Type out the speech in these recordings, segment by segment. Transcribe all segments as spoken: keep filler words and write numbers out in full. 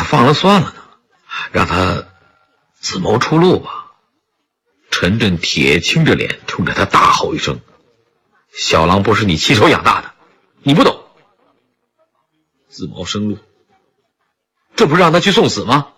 放了算了呢？让他自谋出路吧。陈震铁青着脸冲着他大吼一声：小狼不是你亲手养大的，你不懂。自谋生路，这不是让他去送死吗？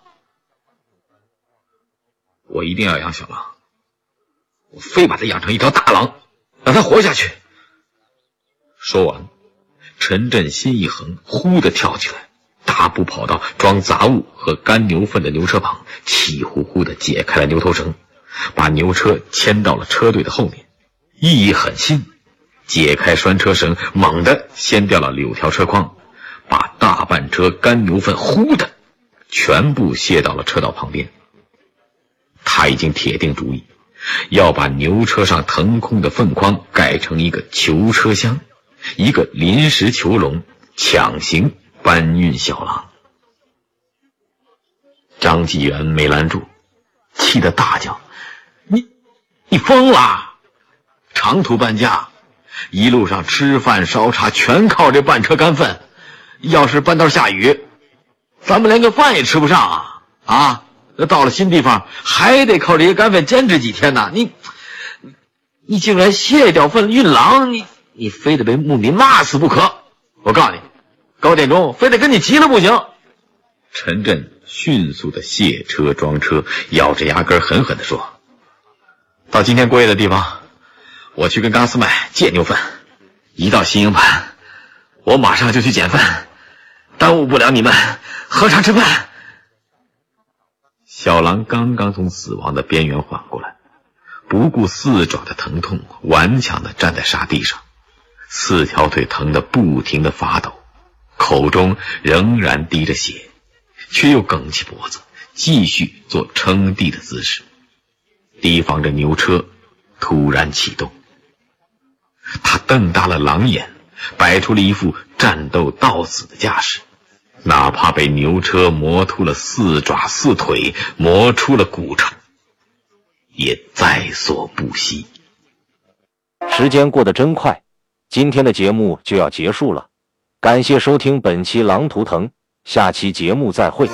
我一定要养小狼，我非把他养成一条大狼，让他活下去。说完，陈震心一横，呼地跳起来，大步跑到装杂物和干牛粪的牛车旁，气呼呼地解开了牛头绳，把牛车牵到了车队的后面，一狠心解开拴车绳，猛地掀掉了柳条车筐，把大半车干牛粪呼的全部卸到了车道旁边。他已经铁定主意，要把牛车上腾空的粪筐改成一个囚车厢，一个临时囚笼，强行搬运小狼。张纪元没拦住，气得大叫：你你疯了！长途搬家，一路上吃饭烧茶全靠这半车干粪，要是半道下雨，咱们连个饭也吃不上啊！啊，那到了新地方还得靠这些干粪坚持几天呢。你你竟然卸掉粪运狼，你你非得被牧民骂死不可！我告诉你，高殿中非得跟你急了不行。陈震迅速的卸车装车，咬着牙根狠狠地说：到今天过夜的地方，我去跟嘎斯麦借牛粪，一到新营盘，我马上就去捡粪，耽误不了你们喝茶吃饭。小狼刚刚从死亡的边缘缓过来，不顾四爪的疼痛，顽强地站在沙地上，四条腿疼得不停地发抖，口中仍然滴着血，却又梗起脖子，继续做撑地的姿势，提防着牛车突然启动。他瞪大了狼眼，摆出了一副战斗到死的架势，哪怕被牛车磨秃了四爪四腿，磨出了骨头，也在所不惜。 时间过得真快，今天的节目就要结束了，感谢收听本期狼图腾，下期节目再会。